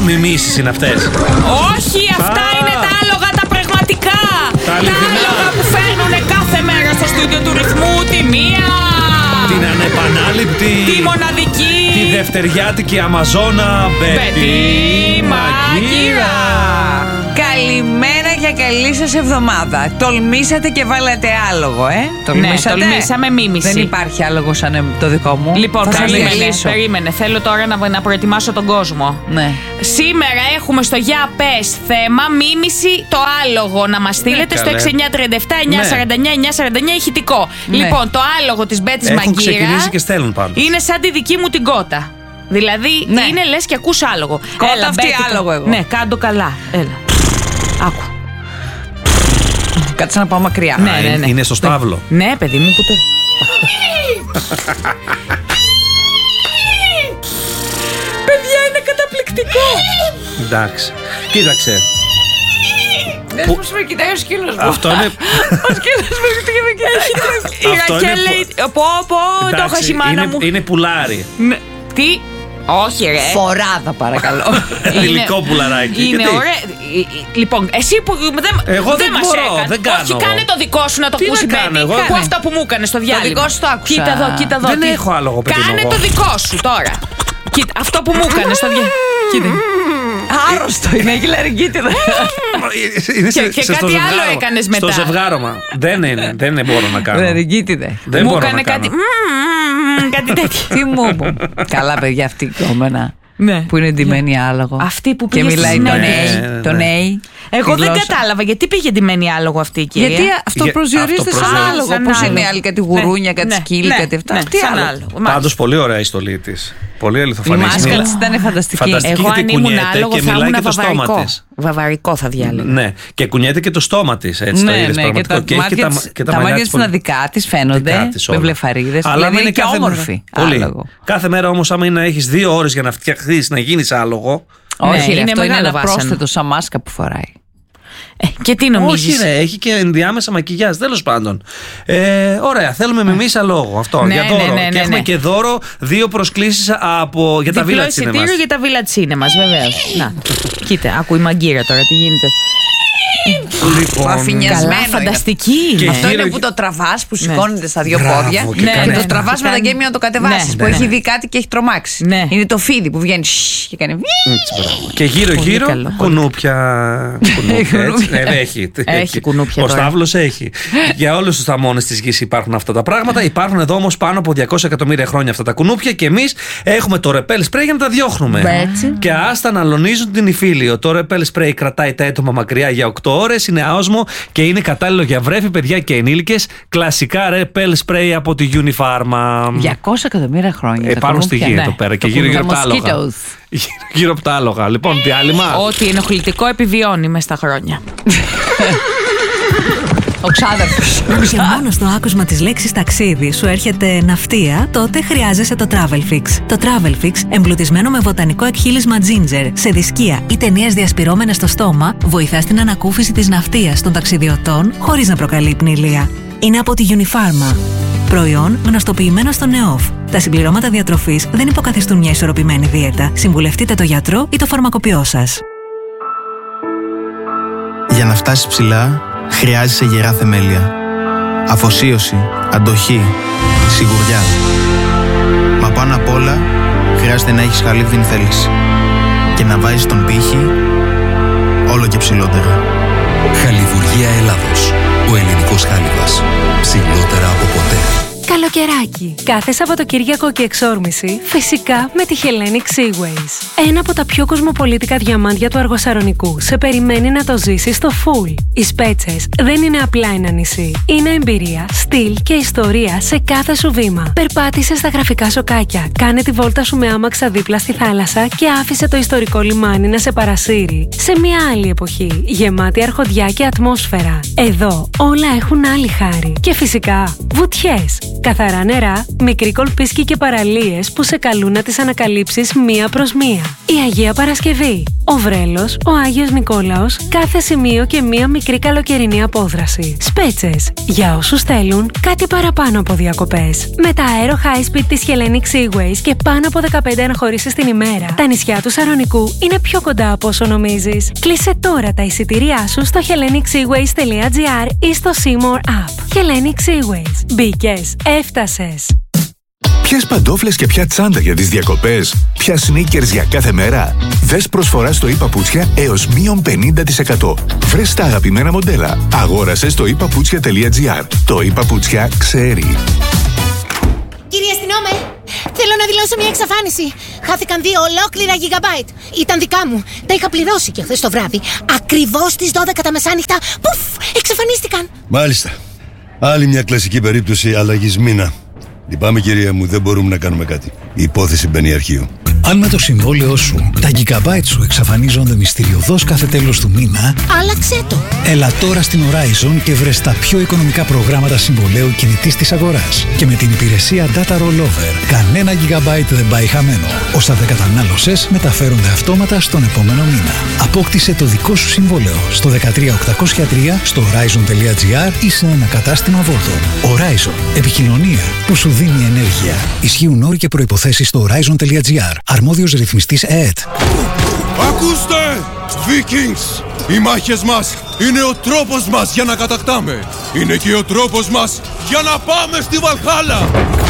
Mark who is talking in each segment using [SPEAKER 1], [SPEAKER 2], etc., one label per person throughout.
[SPEAKER 1] μιμήσεις είναι αυτές?
[SPEAKER 2] Όχι, αυτά είναι τα άλογα τα πραγματικά. Τα άλογα που φέρνουν κάθε μέρα στο στούντιο του ρυθμού τη μία.
[SPEAKER 1] Την ανεπανάληπτη,
[SPEAKER 2] τη μοναδική,
[SPEAKER 1] τη δευτεριάτικη Αμαζόνα Μπέτη Μαγκύρα.
[SPEAKER 3] Καλημέρα και καλή σας εβδομάδα. Τολμήσατε και βάλατε άλογο, Τολμήσατε.
[SPEAKER 2] Ναι, τολμήσαμε μίμηση.
[SPEAKER 3] Δεν υπάρχει άλογο σαν το δικό μου.
[SPEAKER 2] Λοιπόν, περίμενε. Θέλω τώρα να προετοιμάσω τον κόσμο.
[SPEAKER 3] Ναι.
[SPEAKER 2] Σήμερα έχουμε στο Για Πες θέμα μίμηση το άλογο. Να μας στείλετε στο 6937-949-949 ηχητικό.
[SPEAKER 3] Ναι.
[SPEAKER 2] Λοιπόν, το άλογο της Μπέτης Μαγκύρα.
[SPEAKER 1] Έχουν ξεκινήσει και στέλνουν πάντως.
[SPEAKER 2] Είναι σαν τη δική μου την κότα. Δηλαδή είναι λες και ακούς άλογο.
[SPEAKER 3] Κότα αυτή άλογο εγώ.
[SPEAKER 2] Ναι, κάντο καλά. Έλα. Άκου.
[SPEAKER 3] Κάτσε να πάω μακριά.
[SPEAKER 2] Ναι.
[SPEAKER 1] Είναι στο στάβλο.
[SPEAKER 2] Ναι, παιδί μου, που το... Παιδιά, είναι καταπληκτικό.
[SPEAKER 1] Εντάξει. Κοίταξε.
[SPEAKER 3] Δες πως με κοιτάει ο σκύλος μου.
[SPEAKER 1] Αυτό είναι...
[SPEAKER 3] Ο σκύλος με κοιτάει και έχει.
[SPEAKER 2] Η Ρακέλ λέει, πω, το είχα σημάνα μου.
[SPEAKER 1] Είναι πουλάρι.
[SPEAKER 2] Τι... Όχι ρε.
[SPEAKER 3] Φοράδα παρακαλώ.
[SPEAKER 1] Υλικό πουλαράκι.
[SPEAKER 2] Είναι ωραία. Λοιπόν, εσύ που δεν μας έκανε.
[SPEAKER 1] Δεν κάνω.
[SPEAKER 2] Όχι, κάνε το δικό σου να το ακούσει Μπέτη. Που αυτό που μου έκανε στο διάλειμμα.
[SPEAKER 3] Το δικό σου το άκουσα.
[SPEAKER 2] Κοίτα εδώ.
[SPEAKER 1] Δεν έχω άλογο, παιδί μου.
[SPEAKER 2] Κάνε το δικό σου τώρα. Κοίτα, αυτό που μου έκανε στο διάλειμμα. Κοίτα.
[SPEAKER 3] Άρρωστο είναι, έχει λαριγκίτιδα.
[SPEAKER 2] Και κάτι άλλο έκανες μετά.
[SPEAKER 1] Στο ζευγάρωμα. Δεν μπορώ να κάνω.
[SPEAKER 3] Λαριγκίτιδα.
[SPEAKER 2] Μου έκανε κάτι. Κάτι τέτοιο.
[SPEAKER 3] Τι μου είπε. Καλά, παιδιά, αυτή η κόμενα που είναι ντυμένη άλογο.
[SPEAKER 2] Αυτή που πήγε
[SPEAKER 3] και μιλάει τον Έι.
[SPEAKER 2] Εγώ δεν κατάλαβα γιατί πήγε ντυμένη άλογο αυτή η κυρία.
[SPEAKER 3] Γιατί αυτό προσδιορίζεται σαν άλογο. Πώς είναι οι άλλοι, κάτι γουρούνια, κάτι σκύλι, κάτι αυτά. Τι άλλο.
[SPEAKER 1] Πάντως πολύ ωραία η στολή της. Πολύ αληθοφανή.
[SPEAKER 3] Η μάσκα της ήταν φανταστική.
[SPEAKER 2] Εγώ αν ήμουν άλογο θα ήμουν βαβαρικό. Βαβαρικό θα διάλεγα.
[SPEAKER 1] Ναι, και κουνιέται και το στόμα της. Έτσι το είδες πραγματικό.
[SPEAKER 3] Και τα μάτια της είναι δικά της, φαίνονται με βλεφαρίδες.
[SPEAKER 1] Αλλά
[SPEAKER 3] είναι και όμορφη.
[SPEAKER 1] Κάθε μέρα όμως, άμα είναι να έχεις 2 ώρες για να φτιαχτείς, να γίνεις άλογο.
[SPEAKER 3] Όχι, αυτό είναι ένα πρόσθετο σαν μάσκα που φοράει.
[SPEAKER 2] Και τι νομίζεις?
[SPEAKER 1] Όχι, έχει και ενδιάμεσα μακιγιάζ, τέλος πάντων. Ωραία, θέλουμε μιμήσεις άλογο. Αυτό για δώρο. Και έχουμε και δώρο 2 προσκλήσεις για τα Village Cinemas.
[SPEAKER 2] Εισιτήριο για τα Village Cinemas, βεβαίως. Να, κοίτα, άκου η μαγκύρα τώρα τι γίνεται.
[SPEAKER 1] Λοιπόν,
[SPEAKER 3] αφηνιασμένο.
[SPEAKER 2] Καλά, φανταστική είναι.
[SPEAKER 3] Αυτό είναι που το τραβάς, που σηκώνεται στα 2 πόδια.
[SPEAKER 1] Και
[SPEAKER 3] το τραβάς με τα γκέμια να το κατεβάσεις. Που έχει δει κάτι και έχει τρομάξει. Είναι το φίδι που βγαίνει και κάνει.
[SPEAKER 1] Και γύρω-γύρω κουνούπια.
[SPEAKER 2] Έχει κουνούπια.
[SPEAKER 1] Ο Σταύλος έχει. Για όλους τους θαμώνες της γης υπάρχουν αυτά τα πράγματα. Υπάρχουν εδώ όμως πάνω από 200 εκατομμύρια χρόνια αυτά τα κουνούπια και εμείς έχουμε το ρεπέλ σπρέι για να τα διώχνουμε. Και άστα να αλωνίζουν την υφήλιο. Το ρεπέλ σπρέι κρατάει τα έτομα μακριά για 8 ώρες, είναι άοσμο και είναι κατάλληλο για βρέφη, παιδιά και ενήλικες. Κλασικά ρεπέλ σπρέι από τη Unifarma.
[SPEAKER 3] 200 εκατομμύρια χρόνια.
[SPEAKER 1] Πάνω στη γη εδώ πέρα και γύρω από τα άλογα. Γύρω από τα άλογα. Λοιπόν, διάλειμμα.
[SPEAKER 2] Ό,τι ενοχλητικό επιβιώνει μες στα χρόνια.
[SPEAKER 3] Ο ξάδερφος.
[SPEAKER 4] Αν μόνο στο άκουσμα της λέξης ταξίδι σου έρχεται ναυτία, τότε χρειάζεσαι το Travel Fix. Το Travel Fix, εμπλουτισμένο με βοτανικό εκχύλισμα ginger, σε δισκία ή ταινίες διασπυρώμενες στο στόμα, βοηθά στην ανακούφιση της ναυτίας των ταξιδιωτών χωρίς να προκαλεί πνηλία. Είναι από τη Unifarma. Προϊόν γνωστοποιημένο στο ΝΕΟΦ. Τα συμπληρώματα διατροφής δεν υποκαθιστούν μια ισορροπημένη δίαιτα. Συμβουλευτείτε το γιατρό ή το φαρμακοποιό σας.
[SPEAKER 5] Για να φτάσεις ψηλά, χρειάζεσαι γερά θεμέλια. Αφοσίωση, αντοχή, σιγουριά. Μα πάνω απ' όλα, χρειάζεται να έχεις χαλίβδιν θέληση. Και να βάζεις τον πύχη όλο και ψηλότερα.
[SPEAKER 6] Χαλιβουργία Ελλάδος. Ο ελληνικός χάλιβας. Ψηλότερα από ποτέ.
[SPEAKER 7] Καλοκαιράκι. Κάθε Σαββατοκύριακο και εξόρμηση, φυσικά με τη Hellenic Seaways. Ένα από τα πιο κοσμοπολίτικα διαμάντια του Αργοσαρονικού σε περιμένει να το ζήσεις στο full. Οι Σπέτσες δεν είναι απλά ένα νησί. Είναι εμπειρία, στυλ και ιστορία σε κάθε σου βήμα. Περπάτησε στα γραφικά σοκάκια, κάνε τη βόλτα σου με άμαξα δίπλα στη θάλασσα και άφησε το ιστορικό λιμάνι να σε παρασύρει. Σε μια άλλη εποχή, γεμάτη αρχοντιά και ατμόσφαιρα. Εδώ όλα έχουν άλλη χάρη. Και φυσικά, βουτιές. Καθαρά νερά, μικροί κολπίσκοι και παραλίες που σε καλούν να τις ανακαλύψεις μία προς μία. Η Αγία Παρασκευή. ο Βρέλος, ο Άγιος Νικόλαος, κάθε σημείο και μία μικρή καλοκαιρινή απόδραση. Σπέτσες, για όσους θέλουν κάτι παραπάνω από διακοπές. Με τα Aero High Speed της Hellenic Seaways και πάνω από 15 αναχωρήσεις την ημέρα, τα νησιά του Σαρονικού είναι πιο κοντά από όσο νομίζεις. Κλείσε τώρα τα εισιτήριά σου στο hellenicseaways.gr ή στο Seymour App. Hellenic Seaways. Μπήκες, έφτασες.
[SPEAKER 8] Ποιες παντόφλες και ποια τσάντα για τις διακοπές, ποια sneakers για κάθε μέρα. Δες προσφορά στο ePaputsια έως μείον 50%. Βρες τα αγαπημένα μοντέλα. Αγόρασε στο ePaputsια.gr. Το ePaputsια ξέρει.
[SPEAKER 9] Κύριε αστυνόμε, θέλω να δηλώσω μια εξαφάνιση. Χάθηκαν 2 ολόκληρα gigabyte. Ήταν δικά μου. Τα είχα πληρώσει και χθες το βράδυ. Ακριβώς στις 12 τα μεσάνυχτα. Πουφ! Εξαφανίστηκαν.
[SPEAKER 10] Μάλιστα. Άλλη μια κλασική περίπτωση αλλαγής μήνα. Λυπάμαι κυρία μου, δεν μπορούμε να κάνουμε κάτι. Η υπόθεση μπαίνει αρχείο.
[SPEAKER 11] Αν με το συμβόλαιό σου τα gigabyte σου εξαφανίζονται μυστηριωδώς κάθε τέλος του μήνα,
[SPEAKER 9] άλλαξε το.
[SPEAKER 11] Έλα τώρα στην Horizon και βρες τα πιο οικονομικά προγράμματα συμβολαίου κινητής της αγοράς. Και με την υπηρεσία Data Rollover, κανένα gigabyte δεν πάει χαμένο. Όσα δεν κατανάλωσες μεταφέρονται αυτόματα στον επόμενο μήνα. Απόκτησε το δικό σου συμβόλαιο στο 13803, στο Horizon.gr ή σε ένα κατάστημα Volvo. Horizon. Επικοινωνία που σου δίνει ενέργεια. Ισχύουν όροι και προϋποθέσεις στο Horizon.gr. Αρμόδιος ρυθμιστής ΕΕΤ.
[SPEAKER 12] Ακούστε! Vikings! Οι μάχες μας είναι ο τρόπος μας για να κατακτάμε. Είναι και ο τρόπος μας για να πάμε στη Βαλχάλα.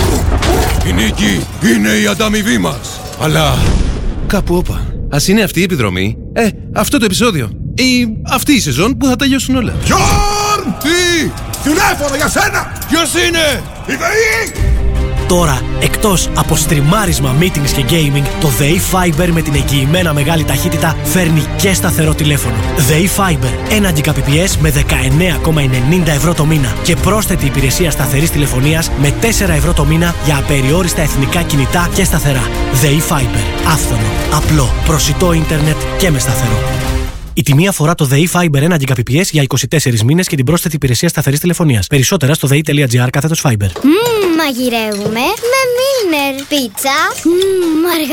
[SPEAKER 12] Η νίκη είναι η ανταμοιβή μας. Αλλά
[SPEAKER 13] κάπου όπα. Ας είναι αυτή η επιδρομή. Αυτό το επεισόδιο. Ή αυτή η σεζόν που θα τελειώσουν όλα.
[SPEAKER 12] Γιόρν! Τι! Τηλέφωνο για σένα! Ποιος είναι? Η ΔΕΗ!
[SPEAKER 14] Τώρα, εκτός από στριμάρισμα, meetings και gaming, το ΔΕΗ Fiber με την εγγυημένα μεγάλη ταχύτητα φέρνει και σταθερό τηλέφωνο. ΔΕΗ Fiber, 1 Gbps με 19,90 ευρώ το μήνα και πρόσθετη υπηρεσία σταθερής τηλεφωνίας με 4 ευρώ το μήνα για απεριόριστα εθνικά κινητά και σταθερά. ΔΕΗ Fiber, άφθονο, απλό, προσιτό ίντερνετ και με σταθερό. Η τιμή αφορά το ΔΕΗ Fiber 1 Gbps για 24 μήνες και την πρόσθετη υπηρεσία σταθερής τηλεφωνίας. Περισσότερα στο ΔΕΗ.gr/Fiber.
[SPEAKER 9] Μαγειρεύουμε με Milner. Πίτσα,